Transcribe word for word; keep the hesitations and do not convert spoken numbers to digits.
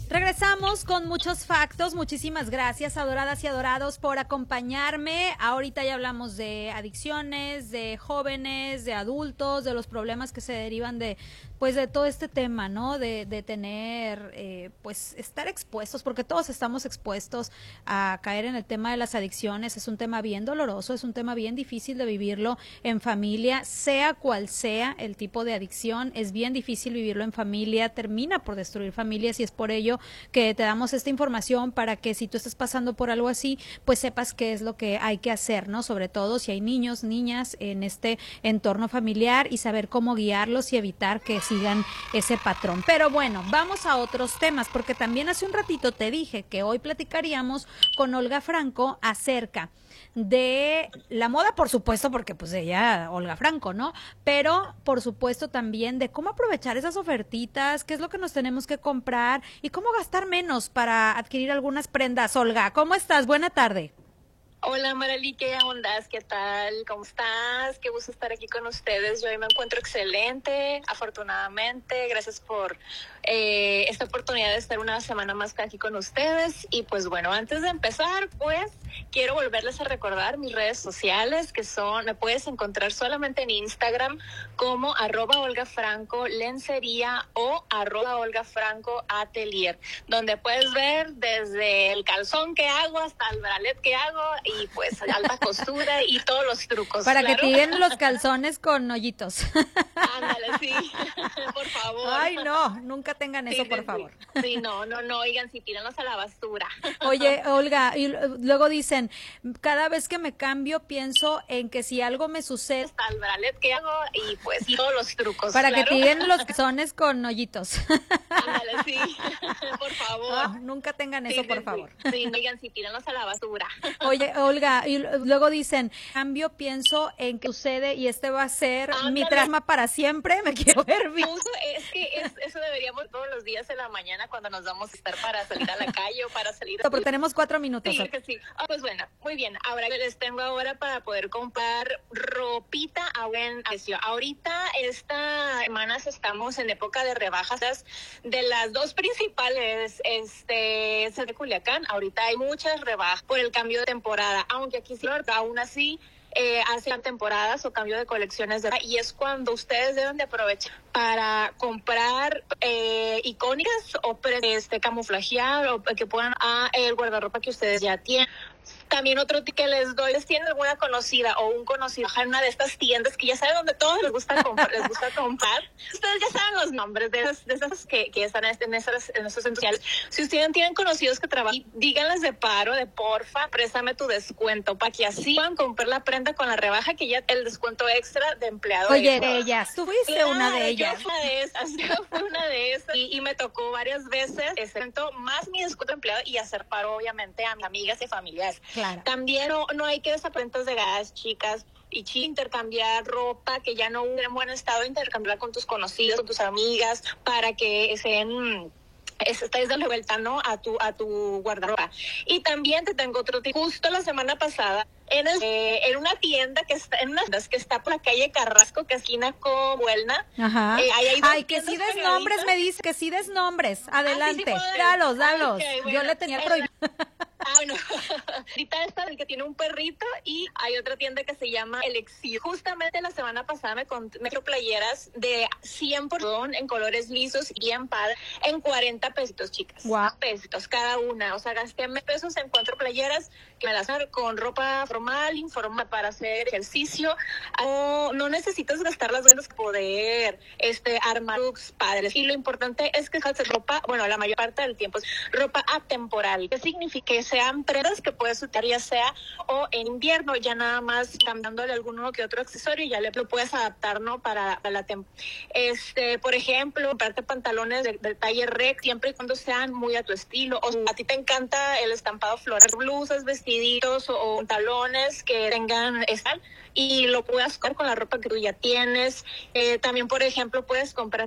Regresamos con muchos factos. Muchísimas gracias, adoradas y adorados, por acompañarme. Ahorita ya hablamos de adicciones, de jóvenes, de adultos, de los problemas que se derivan de, pues, de todo este tema, ¿no? De, de tener, eh, pues, estar expuestos, porque todos estamos expuestos a caer en el tema de las adicciones. Es un tema bien doloroso, es un tema bien difícil de vivirlo en familia, sea cual sea el tipo de adicción. Es bien difícil vivirlo en familia, termina por destruir familias, y es por ello que te damos esta información para que si tú estás pasando por algo así, pues sepas qué es lo que hay que hacer, ¿no? Sobre todo si hay niños, niñas en este entorno familiar, y saber cómo guiarlos y evitar que sigan ese patrón. Pero bueno, vamos a otros temas, porque también hace un ratito te dije que hoy platicaríamos con Olga Franco acerca de la moda, por supuesto, porque pues ella, Olga Franco, ¿no? Pero por supuesto también de cómo aprovechar esas ofertitas, qué es lo que nos tenemos que comprar y cómo gastar menos para adquirir algunas prendas. Olga, ¿cómo estás? Buena tarde. Hola Marely, ¿qué ondas? ¿Qué tal? ¿Cómo estás? Qué gusto estar aquí con ustedes. Yo hoy me encuentro excelente, afortunadamente. Gracias por eh, esta oportunidad de estar una semana más aquí con ustedes. Y pues bueno, antes de empezar, pues quiero volverles a recordar mis redes sociales, que son, me puedes encontrar solamente en Instagram como arroba Olga Franco Lencería o arroba Olga Franco Atelier, donde puedes ver desde el calzón que hago hasta el bralet que hago, y pues alta costura y todos los trucos. Para claro. que te lleguen los calzones con hoyitos. Ándale, sí, por favor. Ay, no, nunca tengan eso, sí, por sí, favor. Sí, no, no, no, oigan, si tírenlos a la basura. Oye, Olga, y luego dicen, cada vez que me cambio pienso en que si algo me sucede... Hasta el bralet que hago y pues y todos los trucos. Para claro. que te lleguen los calzones con hoyitos. Ándale, sí, por favor. No, nunca tengan eso, sí, por sí, favor. Sí, sí, oigan, si tírenlos a la basura. Oye, Olga, y luego dicen, cambio pienso en que sucede y este va a ser Ándale. mi trauma para siempre, me quiero ver bien. Es que es, eso deberíamos todos los días en la mañana cuando nos vamos a estar para salir a la calle o para salir... Porque tenemos cuatro minutos. Sí, que sí. Ah, pues bueno, muy bien. Ahora les tengo ahora para poder comprar ropita a buen precio. Ahorita, esta semana estamos en época de rebajas de las dos principales, este, es de Culiacán. Ahorita hay muchas rebajas por el cambio de temporada, aunque aquí sí, aún así, Eh, hacen temporadas o cambio de colecciones de, y es cuando ustedes deben de aprovechar para comprar eh, icónicas o pre, este camuflajear o que puedan a el guardarropa que ustedes ya tienen. También otro tip que les doy, ¿les tienen alguna conocida o un conocido en una de estas tiendas que ya saben donde todos les gusta comprar, les gusta comprar? Ustedes ya saben los nombres de esas, de esas que, que están en, esas, en esos centros sociales. Si ustedes tienen conocidos que trabajan, díganles de paro, de porfa, préstame tu descuento para que así puedan comprar la prenda con la rebaja que ya el descuento extra de empleado. Oye, extra. de ellas, tú fuiste Claro, una de ellas. Yo fui una de esas, yo fui una de esas y, y me tocó varias veces, exento más mi descuento de empleado y hacer paro obviamente a mis amigas y familiares. Claro. También no, no hay que desaparentar de gas, chicas, y ch- intercambiar ropa que ya no esté en buen estado, intercambiar con tus conocidos, con tus amigas, para que estén... estáis dando vuelta, ¿no? A tu, a tu guardarropa. Y también te tengo otro tip. Justo la semana pasada, en, el, eh, en una tienda que está, en una que está por la calle Carrasco, que esquina con Buelna. Ajá. Eh, ahí hay dos Ay, que sí tiendas des nombres, pegaditas. me dice que sí des nombres. Adelante. Ah, sí, sí puedo. dalos, dalos. Okay, bueno, Yo le tenía prohibido. Ah, bueno. Ahorita está el que tiene un perrito y hay otra tienda que se llama Elixir. Justamente la semana pasada me compré playeras de cien por ciento en colores lisos y en padre en cuarenta pesitos, chicas. Wow. Pesitos cada una. O sea, gasté mil pesos en cuatro playeras que me las dan con ropa formal, informal para hacer ejercicio. No, no necesitas gastar las ganas para poder este, armar looks padres. Y lo importante es que es ropa, bueno, la mayor parte del tiempo es ropa atemporal. ¿Qué significa? Que sean prendas que puedes usar ya sea o en invierno, ya nada más cambiándole alguno que otro accesorio y ya le lo puedes adaptar, ¿no? Para, para la temporada. Este, por ejemplo, comprarte pantalones del de talle rec siempre y cuando sean muy a tu estilo. O a ti te encanta el estampado floral, blusas, vestiditos o, o pantalones que tengan esta y lo puedas comprar con la ropa que tú ya tienes. Eh, también, por ejemplo, puedes comprar